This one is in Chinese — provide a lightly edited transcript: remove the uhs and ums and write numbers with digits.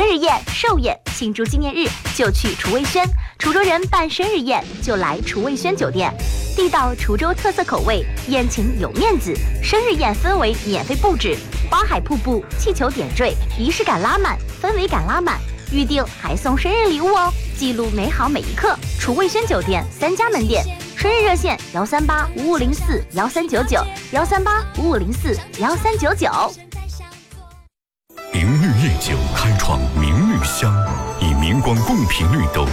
日宴、寿宴，庆祝纪念日就去厨卫轩，滁州人办生日宴就来厨卫轩酒店。地道滁州特色口味，宴请有面子，生日宴氛围免费布置，花海瀑布、气球点缀，仪式感拉满，氛围感拉满。预定还送生日礼物哦，记录美好每一刻。滁卫轩酒店3家门店，生日热线13855041399，13855041399。 明绿烈酒开创明绿香，以明光共频绿豆